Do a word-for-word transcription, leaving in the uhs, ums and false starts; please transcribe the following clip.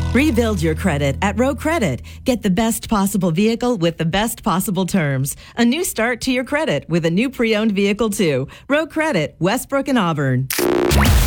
Rebuild your credit at Row Credit. Get the best possible vehicle with the best possible terms. A new start to your credit with a new pre-owned vehicle too. Row Credit, Westbrook and Auburn.